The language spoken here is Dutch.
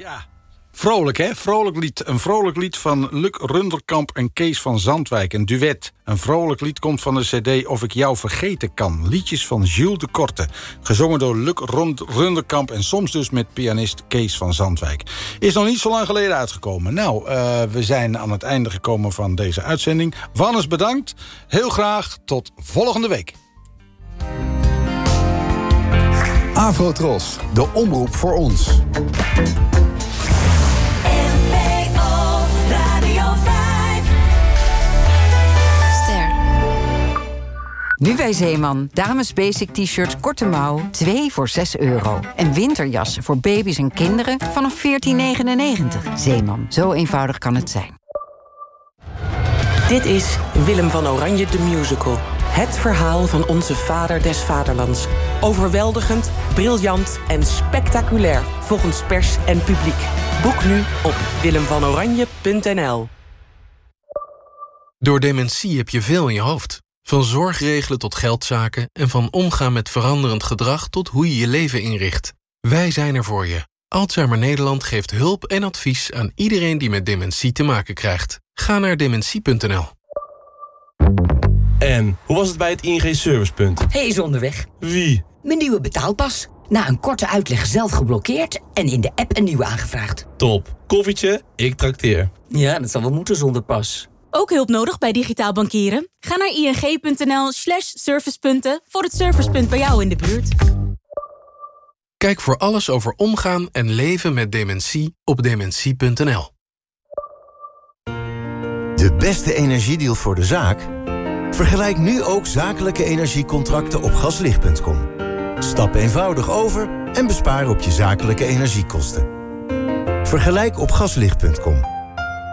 Ja, vrolijk hè? Vrolijk lied. Een vrolijk lied van Luc Runderkamp en Kees van Zandwijk. Een duet. Een vrolijk lied komt van de cd Of ik jou vergeten kan. Liedjes van Jules de Korte. Gezongen door Luc Runderkamp en soms dus met pianist Kees van Zandwijk. Is nog niet zo lang geleden uitgekomen. Nou, we zijn aan het einde gekomen van deze uitzending. Wannes bedankt. Heel graag tot volgende week. Afro-Tros, de omroep voor ons. Nu bij Zeeman. Dames basic t-shirts korte mouw, 2 voor €6. En winterjassen voor baby's en kinderen vanaf $14,99. Zeeman, zo eenvoudig kan het zijn. Dit is Willem van Oranje de Musical. Het verhaal van onze vader des vaderlands. Overweldigend, briljant en spectaculair volgens pers en publiek. Boek nu op willemvanoranje.nl. Door dementie heb je veel in je hoofd. Van zorgregelen tot geldzaken en van omgaan met veranderend gedrag tot hoe je je leven inricht. Wij zijn er voor je. Alzheimer Nederland geeft hulp en advies aan iedereen die met dementie te maken krijgt. Ga naar dementie.nl. En hoe was het bij het ING Servicepunt? Hij is onderweg. Wie? Mijn nieuwe betaalpas. Na een korte uitleg zelf geblokkeerd en in de app een nieuwe aangevraagd. Top. Koffietje, ik trakteer. Ja, dat zal wel moeten zonder pas. Ook hulp nodig bij digitaal bankieren? Ga naar ing.nl/servicepunten voor het servicepunt bij jou in de buurt. Kijk voor alles over omgaan en leven met dementie op dementie.nl. De beste energiedeal voor de zaak? Vergelijk nu ook zakelijke energiecontracten op gaslicht.com. Stap eenvoudig over en bespaar op je zakelijke energiekosten. Vergelijk op gaslicht.com.